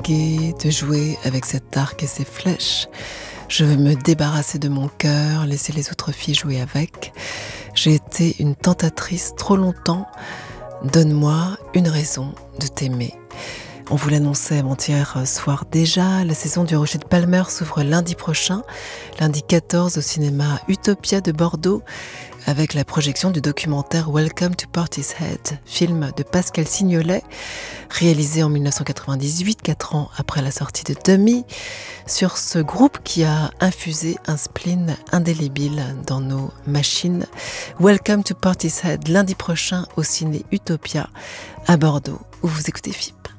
fatiguée de jouer avec cet arc et ces flèches. Je veux me débarrasser de mon cœur, laisser les autres filles jouer avec. J'ai été une tentatrice trop longtemps. Donne-moi une raison de t'aimer. On vous l'annonçait avant-hier soir déjà, la saison du Rocher de Palmer s'ouvre lundi prochain, lundi 14 au cinéma Utopia de Bordeaux, avec la projection du documentaire Welcome to Portishead, film de Pascal Signolet, réalisé en 1998, 4 ans après la sortie de Dummy, sur ce groupe qui a infusé un spleen indélébile dans nos machines. Welcome to Portishead, lundi prochain au ciné Utopia à Bordeaux, où vous écoutez FIP.